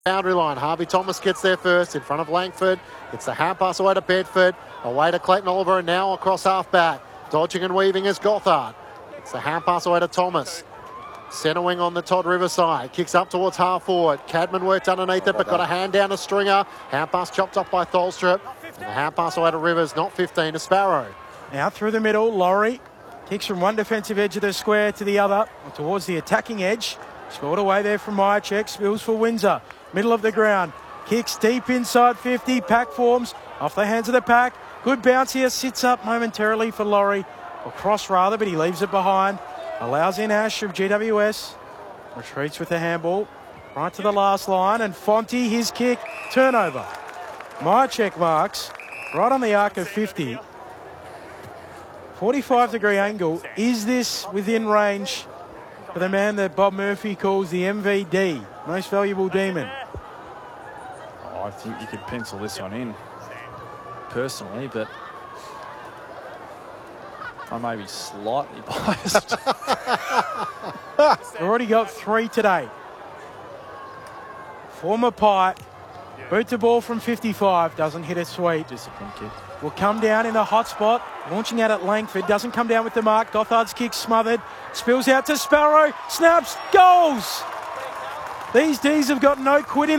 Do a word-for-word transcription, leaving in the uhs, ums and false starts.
Boundary line. Harvey Thomas gets there first in front of Langford. It's the hand pass away to Bedford. Away to Clayton Oliver and now across half back. Dodging and weaving is Gothard. It's the hand pass away to Thomas. Centre wing on the Todd River side. Kicks up towards half forward. Cadman worked underneath it but got a hand down to Stringer. Hand pass chopped off by Tholstrup. And the hand pass away to Rivers, not fifteen, to Sparrow. Out through the middle, Laurie kicks from one defensive edge of the square to the other, towards the attacking edge. Scored away there from Myercheck. Spills for Windsor. Middle of the ground. Kicks deep inside fifty. Pack forms off the hands of the pack. Good bounce here. Sits up momentarily for Laurie. Or cross rather, but he leaves it behind. Allows in Ash of G W S. Retreats with the handball. Right to the last line. And Fonte, his kick. Turnover. Myercheck marks right on the arc of fifty. forty-five degree angle. Is this within range for the man that Bob Murphy calls the M V D, most valuable demon? Oh, I think you could pencil this one in, personally, but I may be slightly biased. Already got three today. Former Pie, boot the ball from fifty-five, doesn't hit it sweet. Discipline kick. Will come down in the hot spot, launching out at Langford, doesn't come down with the mark. Gothard's kick smothered, spills out to Sparrow, snaps, goals! These D's have got no quit in